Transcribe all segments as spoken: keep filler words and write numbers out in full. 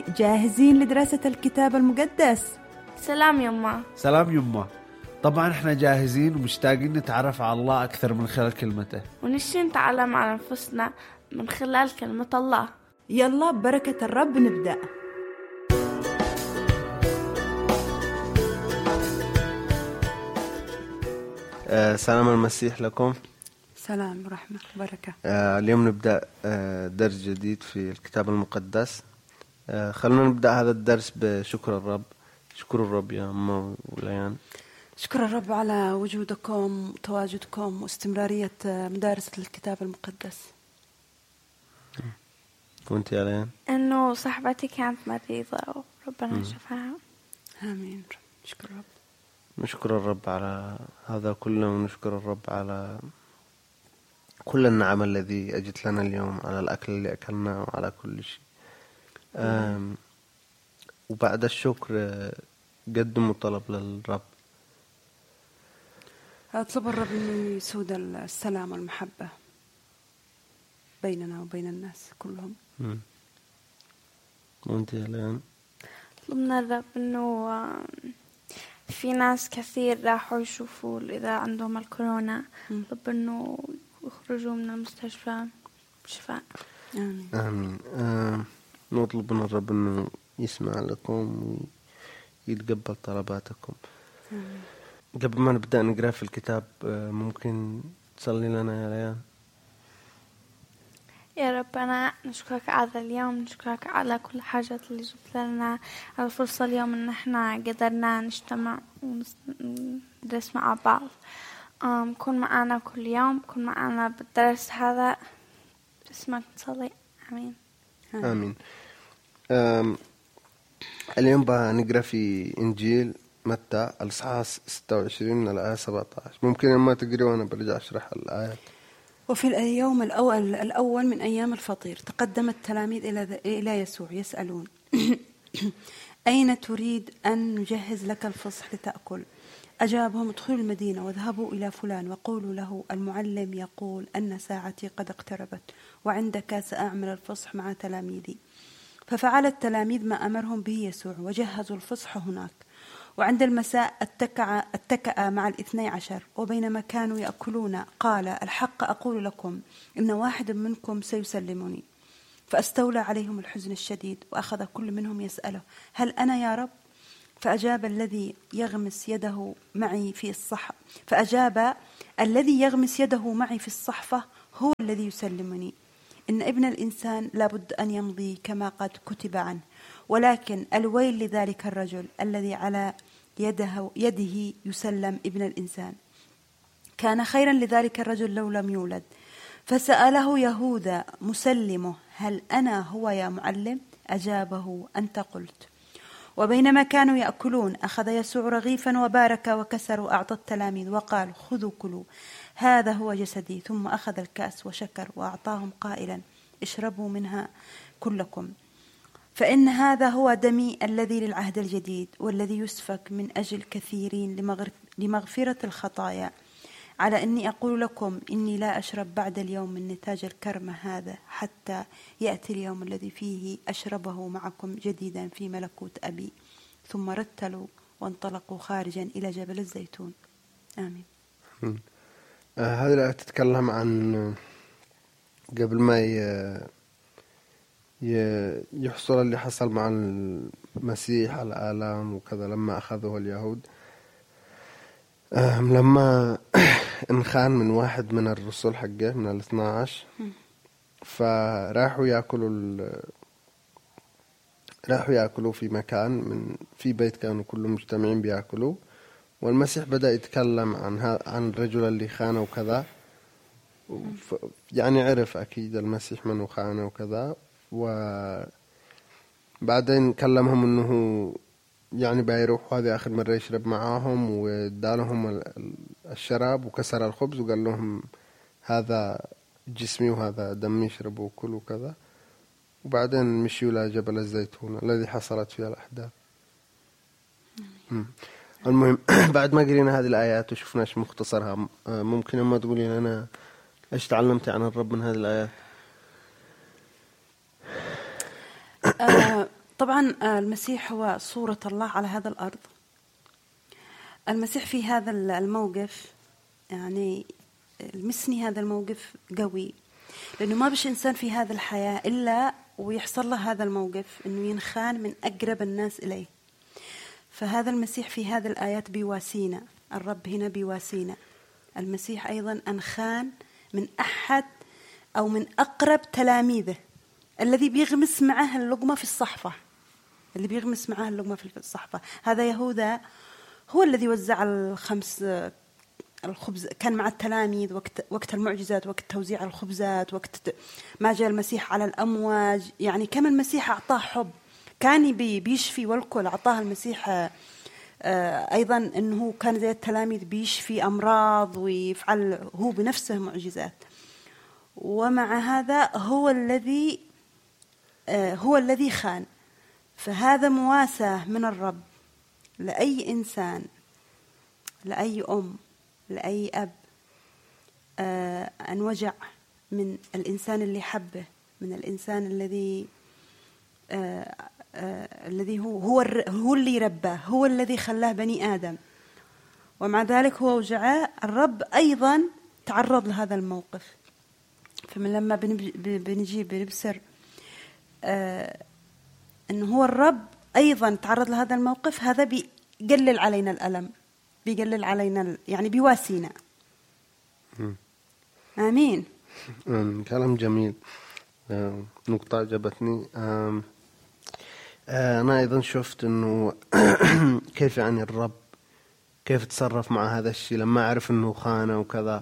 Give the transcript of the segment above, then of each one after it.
جاهزين لدراسة الكتاب المقدس؟ سلام يما. سلام يما. طبعا احنا جاهزين ومشتاقين نتعرف على الله أكثر من خلال كلمته، ونشي نتعلم عن أنفسنا من خلال كلمة الله. يلا ببركة الرب نبدأ. آه سلام المسيح لكم. سلام ورحمة وبركة. آه اليوم نبدأ آه درس جديد في الكتاب المقدس. آه خلونا نبدأ هذا الدرس بشكر الرب. شكر الرب يا أمه وليان. شكر الرب على وجودكم وتواجدكم واستمرارية مدارسة الكتاب المقدس. وانت يا ليان؟ إنه صاحبتي كانت مريضة وربنا شفاها. آمين. شكر الرب. نشكر الرب على هذا كله، ونشكر الرب على كل النعم الذي أجت لنا اليوم، على الأكل اللي أكلناه وعلى كل شيء. وبعد الشكر قدموا طلب للرب. أطلب الرب أنه يسود السلام والمحبة بيننا وبين الناس كلهم. مم. وانت يا ليان؟ طلبنا الرب أنه في ناس كثير راحوا يشوفوا إذا عندهم الكورونا، رب أنه يخرجوا من المستشفى بشفاء. آمين. آمين. آه نطلب من الرب أنه يسمع لكم ويتقبل طلباتكم. آمين. قبل ما نبدأ نقرأ في الكتاب ممكن تصلي لنا يا ليان؟ يا رب أنا نشكرك على اليوم، نشكرك على كل حاجة اللي جبت لنا، على الفرصة اليوم إن إحنا قدرنا نجتمع وندرس مع بعض. أم كن معنا كل يوم، كن معنا بالدرس هذا، باسمك نصلي. آمين. آمين. آم اليوم بنقرأ في إنجيل متى الإصحاح ستة وعشرين من الآية سبعة عشر. ممكن لما تقرأ وأنا برجع أشرح الآيات. وفي اليوم الأول, الأول من أيام الفطير تقدم التلاميذ إلى إلى يسوع يسألون أين تريد أن نجهز لك الفصح لتأكل؟ أجابهم ادخلوا المدينة واذهبوا إلى فلان وقولوا له المعلم يقول أن ساعتي قد اقتربت وعندك سأعمل الفصح مع تلاميذي. ففعل التلاميذ ما أمرهم به يسوع وجهزوا الفصح هناك. وعند المساء اتكأ, اتكأ مع الاثني عشر، وبينما كانوا يأكلون قال الحق أقول لكم إن واحد منكم سيسلمني. فاستولى عليهم الحزن الشديد، وأخذ كل منهم يسأله هل أنا يا رب؟ فأجاب الذي يغمس يده معي في الصحفة فأجاب الذي يغمس يده معي في الصحفة هو الذي يسلمني. إن ابن الإنسان لابد أن يمضي كما قد كتب عنه، ولكن الويل لذلك الرجل الذي على يده, يده يسلم ابن الإنسان. كان خيرا لذلك الرجل لو لم يولد. فسأله يهوذا مسلمه هل أنا هو يا معلم؟ أجابه أنت قلت. وبينما كانوا يأكلون أخذ يسوع رغيفا وبارك وكسر وأعطى التلاميذ وقال خذوا كلوا هذا هو جسدي. ثم أخذ الكأس وشكر وأعطاهم قائلا اشربوا منها كلكم، فإن هذا هو دمي الذي للعهد الجديد والذي يسفك من أجل كثيرين لمغفرة الخطايا. على أني أقول لكم إني لا أشرب بعد اليوم من نتاج الكرم هذا حتى يأتي اليوم الذي فيه أشربه معكم جديدا في ملكوت أبي. ثم رتلوا وانطلقوا خارجا إلى جبل الزيتون. آمين. آه هذه الآية تتكلم عن قبل ما يحصل اللي حصل مع المسيح على الآلام وكذا لما أخذه اليهود. لما انخان من واحد من الرسل حقه من الاثنى عشر، فراحوا يأكلوا ال... راحوا يأكلوا في مكان من في بيت كانوا كلهم مجتمعين بيأكلوا، والمسيح بدأ يتكلم عن ها... عن الرجل اللي خانه وكذا. ف... يعني عرف أكيد المسيح منه خانه وكذا، وبعدين كلمهم إنه يعني بيروح هذه آخر مرة يشرب معاهم، ودالهم الشراب وكسر الخبز وقال لهم هذا جسمي وهذا دمي يشربوا وكلوا كذا. وبعدين مشيوا إلى جبل الزيتون الذي حصلت فيها الأحداث. المهم بعد ما قرينا هذه الآيات وشفنا إيش مختصرها، ممكن أما تقولين أنا إيش تعلمت عن الرب من هذه الآيات؟ آه طبعا المسيح هو صورة الله على هذا الأرض. المسيح في هذا الموقف يعني المسني هذا الموقف قوي، لأنه ما بش إنسان في هذا الحياة إلا ويحصل له هذا الموقف إنه ينخان من أقرب الناس إليه. فهذا المسيح في هذه الآيات بيواسينا، الرب هنا بيواسينا. المسيح أيضا أنخان من أحد أو من أقرب تلاميذه الذي بيغمس معه اللقمة في الصحفة، اللي بيغمس معه اللقمة في الصحفة. هذا يهوذا هو الذي وزع الخمس الخبز، كان مع التلاميذ وقت وقت المعجزات، وقت توزيع الخبزات، وقت ما جاء المسيح على الأمواج. يعني كم المسيح أعطاه حب، كان بيشفي والكل أعطاه المسيح. أيضا أنه كان زي التلاميذ بيشفي أمراض ويفعل هو بنفسه معجزات. ومع هذا هو الذي هو الذي خان. فهذا مواساة من الرب لأي إنسان، لأي أم، لأي أب، أن وجع من الإنسان اللي حبه، من الإنسان الذي آه آه الذي هو هو هو اللي رباه، هو الذي خلاه بني آدم. ومع ذلك هو وجعه. الرب أيضا تعرض لهذا الموقف. فمن لما بنجي بنبصر آه إنه هو الرب أيضا تعرض لهذا الموقف، هذا بيقلل علينا الألم، بيقلل علينا يعني بيواسينا. آمين. كلام جميل. نقطة عجبتني. أنا أيضا شفت إنه كيف يعني الرب كيف تصرف مع هذا الشيء لما أعرف إنه خانة وكذا.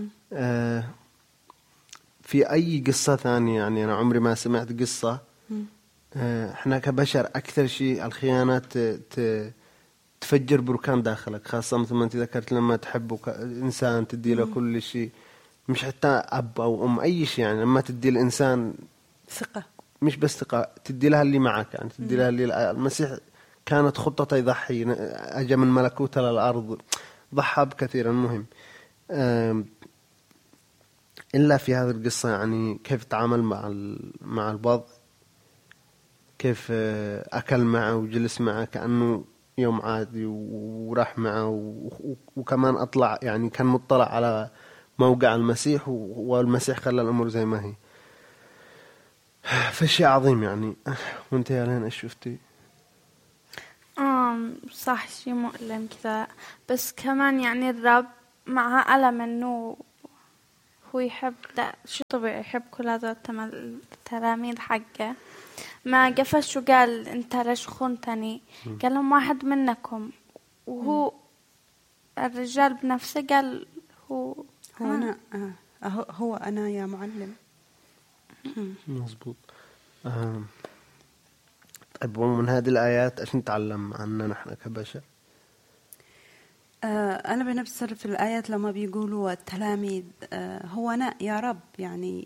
في أي قصة ثانية يعني أنا عمري ما سمعت قصة إحنا كبشر أكثر شيء الخيانات تفجر بركان داخلك، خاصة مثل ما أنت ذكرت لما تحب إنسان تدي له كل شيء، مش حتى أب أو أم أي شيء. يعني لما تدي الإنسان ثقة، مش بس ثقة، تدي لها اللي معك، يعني تدي لها اللي المسيح كانت خطته يضحي، أجا من ملكوته للأرض، ضحى بكثير. المهم إلا في هذه القصة يعني كيف تعامل مع مع الوضع، كيف أكل معه وجلس معه كأنه يوم عادي وراح معه، وكمان أطلع يعني كان مطلع على موقع المسيح، والمسيح خلى الأمور زي ما هي. فشي عظيم يعني. وانت يا لين ايش شفتي؟ آم صح، شيء مؤلم كذا، بس كمان يعني الرب مع ألم انه هو يحب، لا شو طبيعي يحب كل هذا التلاميذ حقه. ما قفش وقال انت ليش خنتني، قال لهم واحد منكم، وهو الرجال بنفسه قال هو هو أنا آه هو أنا يا معلم. مظبوط. آه. طيب ومن هذه الآيات إيش نتعلم عننا نحن كبشر؟ آه أنا بنفسر في الآيات لما بيقولوا التلاميذ آه هو أنا يا رب، يعني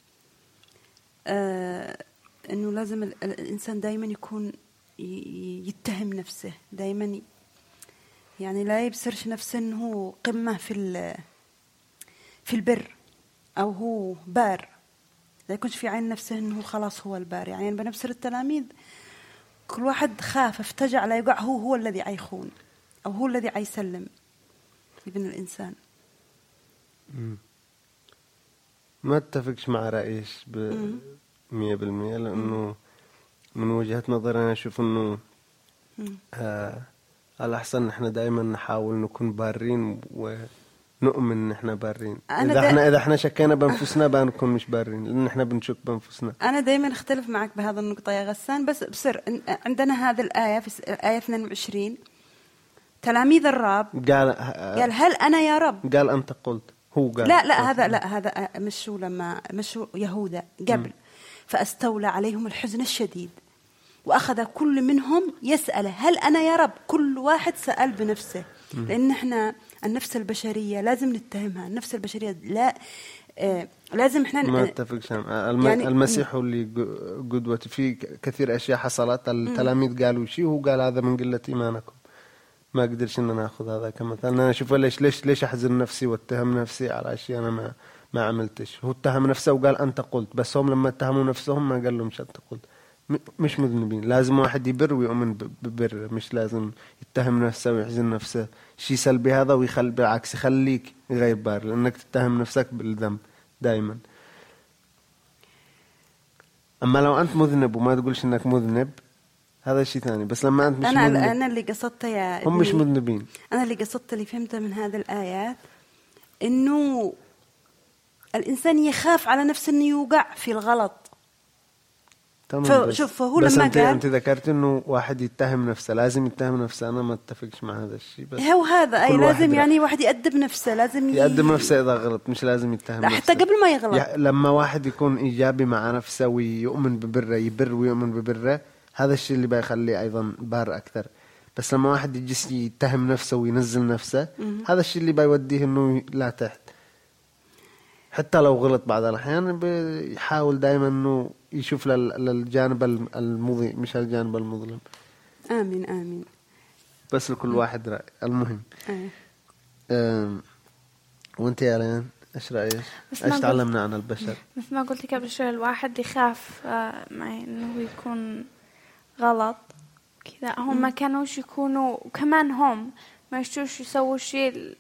آه إنه لازم الإنسان دايما يكون يتهم نفسه دايما، يعني لا يبصرش نفسه إنه هو قمة في في البر أو هو بار، لا يكونش في عين نفسه إنه خلاص هو البار. يعني أنا بنفسر التلاميذ كل واحد خاف افتجع لا يقع هو هو الذي عيخون أو هو الذي عيسلم ابن الإنسان. ما اتفقش مع رأيش بمية بالمية، لأنه من وجهة نظري أنا أشوف إنه آه الأحسن إحنا دائما نحاول نكون بارين ونؤمن إن إحنا بارين. إذا إحنا إذا إحنا شكينا بأنفسنا بنكون مش بارين، لأن إحنا بنشك بأنفسنا. أنا دائما أختلف معك بهذا النقطة يا غسان، بس بصير عندنا هذه الآية في الآية اثنين وعشرين تلاميذ الرب قال قال هل أنا يا رب؟ قال أنت قلت، هو قال لا لا هذا لا هذا مشوا لما مشوا يهوذا قبل. م. فاستولى عليهم الحزن الشديد وأخذ كل منهم يسأل هل أنا يا رب. كل واحد سأل بنفسه، لأن إحنا النفس البشرية لازم نتهمها. النفس البشرية لا آه لازم إحنا ما اتفقش. الم... يعني المسيح هو اللي قدوتي في كثير أشياء حصلت. التلاميذ قالوا شيء وهو قال هذا من قلة إيمانكم. ما أقدرش إن أنا أخذ هذا كمثال. أنا أشوف ليش ليش ليش أحزن نفسي واتهم نفسي على أشياء أنا ما ما عملتش. هو اتهم نفسه وقال أنت قلت، بس هم لما اتهموا نفسهم ما قال لهم مش أنت قلت، مش مذنبين. لازم واحد يبر ويؤمن ببر، مش لازم يتهم نفسه ويحزن نفسه شيء سلبي هذا ويخلي بالعكس يخليك غير بار، لأنك تتهم نفسك بالذنب دائما. أما لو أنت مذنب وما تقولش أنك مذنب هذا شيء ثاني. بس لما أنت مش أنا مذنب، أنا اللي قصدته يا هم مش مذنبين. أنا اللي قصدته اللي فهمته من هذه الآيات إنه الإنسان يخاف على نفسه إنه يوقع في الغلط. فشوف فهو بس لما أنت, قال أنت ذكرت إنه واحد يتهم نفسه، لازم يتهم نفسه. أنا ما اتفقش مع هذا الشيء. بس هو هذا أي لازم يعني واحد يأدب نفسه، لازم يأدب نفسه إذا غلط، مش لازم يتهم نفسه حتى قبل ما يغلط. ي... لما واحد يكون إيجابي مع نفسه ويؤمن ببره، يبر ويؤمن ببره، هذا الشيء اللي بيخليه أيضا بار أكثر. بس لما واحد يجلس يتهم نفسه وينزل نفسه، م- هذا الشيء اللي بيوديه إنه لا تحت. حتى لو غلط بعض الأحيان بيحاول دائما إنه يشوف للجانب المضيء مش الجانب المظلم. آمين آمين. بس لكل واحد رأي. المهم آه. وانت يا لين ايش رأيك؟ ايش تعلمنا عن البشر؟ مثل ما قلت لك قبل شوي، الواحد يخاف معي انه يكون غلط كذا. هم ما كانوش يكونوا، وكمان هم ما يشوش يسووا شيء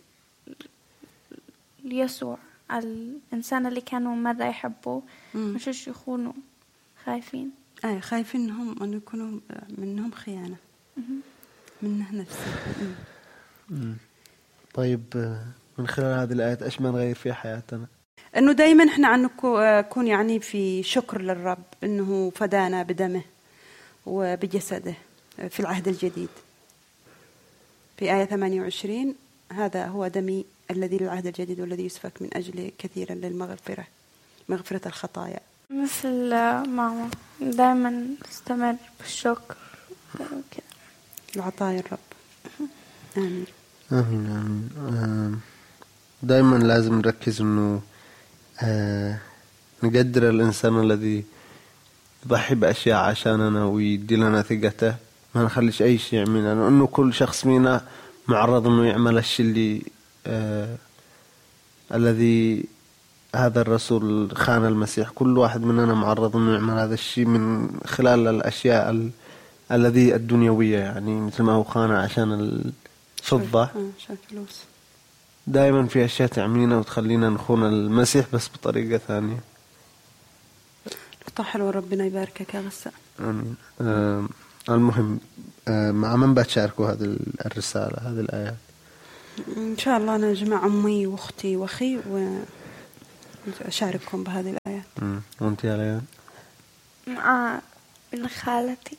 ليسوع الإنسان اللي كانوا مرة يحبوا، ما يشوش يخونوا، خايفين. آه خايفين هم أن يكونوا منهم خيانة منه نفسه. طيب من خلال هذه الآيات إيش ما نغير في حياتنا؟ إنه دايما إحنا عن نكون يعني في شكر للرب إنه فدانا بدمه وبجسده في العهد الجديد. في آية ثمانية وعشرين هذا هو دمي الذي للعهد الجديد والذي يسفك من أجل كثيرا للمغفرة، مغفرة الخطايا. مثل ماما دائما تستمر بالشكر كذا العطايا الرب. آمين آمين آمين. دائما لازم نركز إنه آه نقدر الإنسان الذي يضحي بأشياء عشاننا ويدي لنا ثقته، ما نخليش أي شيء يعملنا، لأنه كل شخص منا معرض إنه يعمل الشيء اللي آه الذي هذا الرسول خان المسيح. كل واحد مننا معرض إنه يعمل هذا الشيء من خلال الأشياء ال الذي الدنيوية، يعني مثل ما هو خانة عشان الفضة، عشان فلوس. دائما في أشياء تعمينا وتخلينا نخون المسيح بس بطريقة ثانية. حلو، ربنا يباركك يا غسان. آمين. آه المهم آه مع من بتشاركوا هذه الرسالة هذه الآيات؟ إن شاء الله أنا أجمع أمي وأختي وأخي وأشارككم بهذه الآيات. وأنت يا ليان؟ مع ابن خالتي.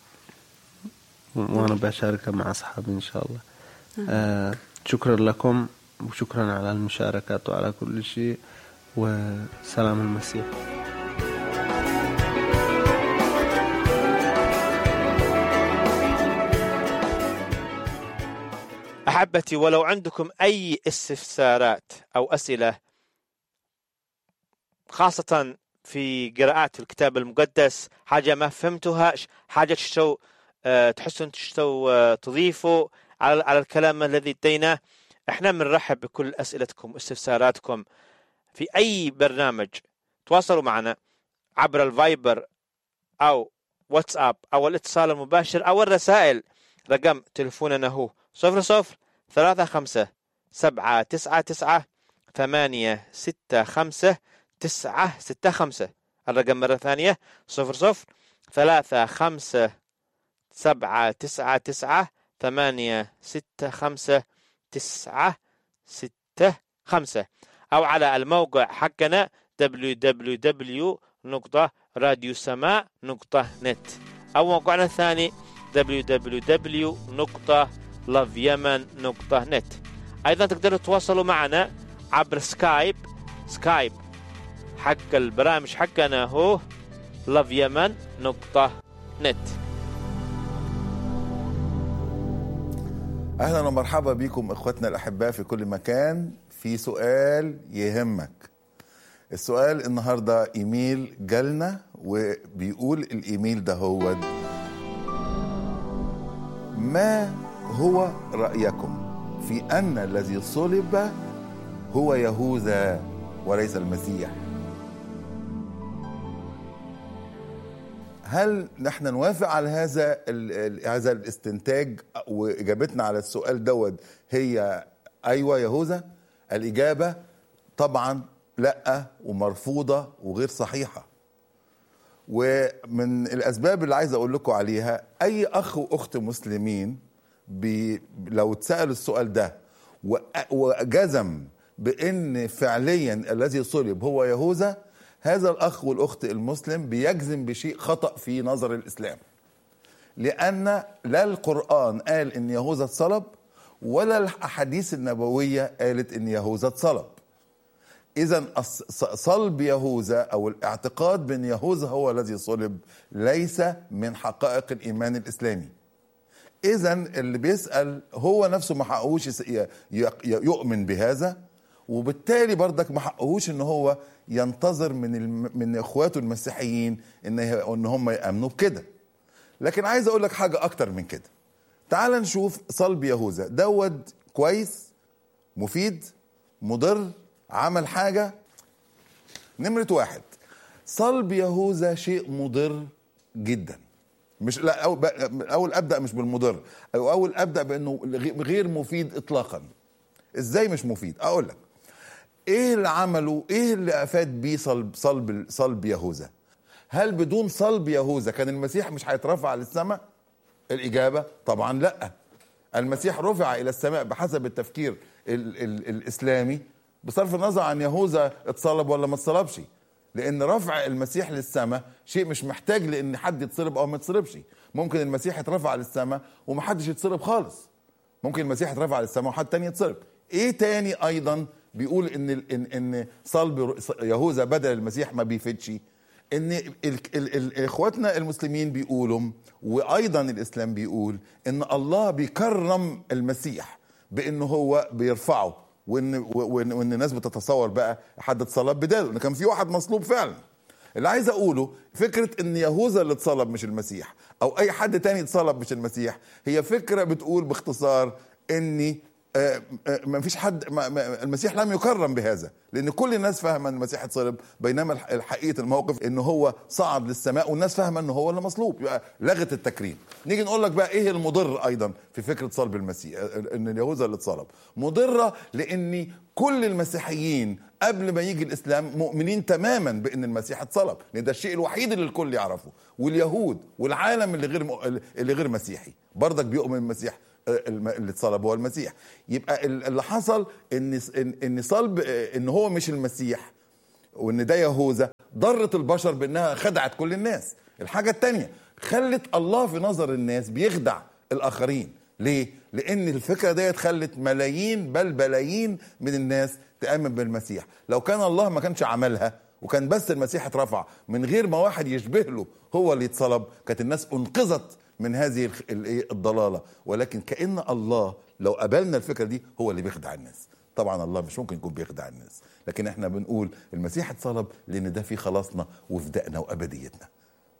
وأنا بشاركها مع أصحابي إن شاء الله. آه شكرا لكم وشكرا على المشاركات وعلى كل شيء، وسلام المسيح. أحبتي، ولو عندكم أي استفسارات أو أسئلة خاصة في قراءات الكتاب المقدس، حاجة ما فهمتوها، حاجة تشتو أه تحسون تشتو أه تضيفوا على على الكلام الذي اديناه، احنا بنرحب بكل أسئلتكم واستفساراتكم في أي برنامج. تواصلوا معنا عبر الفايبر أو واتساب أو الاتصال المباشر أو الرسائل. رقم تلفوننا هو صفر صفر ثلاثة خمسة سبعة تسعة تسعة ثمانية ستة خمسة تسعة ستة خمسة. الرقم مرة ثانية صفر صفر ثلاثة خمسة سبعة تسعة تسعة ثمانية ستة خمسة تسعة ستة خمسة، أو على الموقع حقنا دبليو دبليو دبليو دوت راديو سماء دوت نت، أو موقعنا الثاني دبليو دبليو دبليو دوت لاف يمن دوت نت. أيضا تقدروا تتواصلوا معنا عبر سكايب. سكايب حق البرامج حقنا هو لاف يمن دوت نت. أهلا ومرحبا بكم إخوتنا الأحباء في كل مكان. في سؤال يهمك. السؤال النهاردة إيميل جالنا وبيقول الإيميل ده هو: ما هو رأيكم في أن الذي صلب هو يهوذا وليس المسيح؟ هل نحن نوافق على هذا هذا الاستنتاج؟ واجابتنا على السؤال دوت هي ايوه يهوذا. الاجابه طبعا لا ومرفوضه وغير صحيحه. ومن الاسباب اللي عايز اقول لكم عليها، اي اخ واخت مسلمين بي لو اتسالوا السؤال ده وجزم بان فعليا الذي صلب هو يهوذا، هذا الاخ والاخت المسلم بيجزم بشيء خطأ في نظر الاسلام، لان لا القرآن قال ان يهوذا اتصلب ولا الاحاديث النبوية قالت ان يهوذا اتصلب. اذا صلب يهوذا او الاعتقاد بان يهوذا هو الذي صلب ليس من حقائق الايمان الاسلامي. اذا اللي بيسأل هو نفسه ما حقهوش يؤمن بهذا، وبالتالي برضك ما حقهوش ان هو ينتظر من من اخواته المسيحيين ان ان هم يامنوا بكده. لكن عايز اقول لك حاجه اكتر من كده. تعال نشوف صلب يهوذا دوت كويس، مفيد، مضر، عمل حاجه. نمره واحد، صلب يهوذا شيء مضر جدا. مش لا اول ابدا مش بالمضر، او اول ابدا بانه غير مفيد اطلاقا. ازاي مش مفيد؟ اقول لك ايه اللي عمله، ايه اللي افاد بيه صلب صلب صلب يهوذا. هل بدون صلب يهوذا كان المسيح مش هيترفع للسماء؟ الاجابه طبعا لا. المسيح رفع الى السماء بحسب التفكير ال ال الاسلامي، بصرف النظر عن يهوذا اتصلب ولا ما اتصلبش، لان رفع المسيح للسماء شيء مش محتاج لان حد يتصلب او ما يتصلبش. ممكن المسيح يترفع للسماء ومحدش يتصلب خالص، ممكن المسيح يترفع للسماء وحد تاني يتصلب. ايه تاني ايضا بيقول ان ان ان صلب يهوذا بدل المسيح ما بيفيدش؟ ان اخواتنا المسلمين بيقولوا، وايضا الاسلام بيقول، ان الله بيكرم المسيح بانه هو بيرفعه، وان وان الناس بتتصور بقى حد اتصلب بداله، ان كان في واحد مصلوب فعلا. اللي عايز اقوله فكره ان يهوذا اللي اتصلب مش المسيح، او اي حد تاني اتصلب مش المسيح، هي فكره بتقول باختصار اني آه آه ما فيش حد ما ما المسيح لم يكرم بهذا، لان كل الناس فاهمه ان المسيح اتصلب، بينما الحقيقه الموقف انه هو صعد للسماء والناس فاهمه انه هو اللي مصلوب، يبقى لغت التكريم. نيجي نقول لك بقى ايه المضر ايضا في فكره صلب المسيح، ان يهوذا اللي اتصلب مضره، لان كل المسيحيين قبل ما يجي الاسلام مؤمنين تماما بان المسيح اتصلب، لان ده الشيء الوحيد اللي الكل يعرفه، واليهود والعالم اللي غير اللي غير مسيحي برضك بيؤمن المسيح اللي اتصلب هو المسيح. يبقى اللي حصل ان ان صلب ان هو مش المسيح وان ده يهوذا ضرت البشر بانها خدعت كل الناس. الحاجه الثانيه خلت الله في نظر الناس بيخدع الاخرين. ليه؟ لان الفكره ديت خلت ملايين بل بلايين من الناس تامن بالمسيح. لو كان الله ما كانش عملها وكان بس المسيح اترفع من غير ما واحد يشبه له هو اللي يتصلب، كانت الناس انقذت من هذه الضلالة. ولكن كأن الله لو قبلنا الفكرة دي هو اللي بيخدع الناس. طبعا الله مش ممكن يكون بيخدع الناس، لكن احنا بنقول المسيح اتصلب لان ده فيه خلاصنا وفدائنا وابديتنا.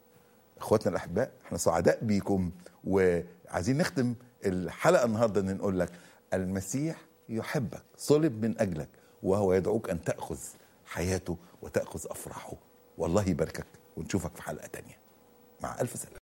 اخواتنا الاحباء، احنا سعداء بيكم، وعايزين نختم الحلقة النهاردة ان نقول لك المسيح يحبك، صلب من اجلك، وهو يدعوك ان تأخذ حياته وتأخذ افراحه. والله يباركك، ونشوفك في حلقة تانية. مع الف سلامة.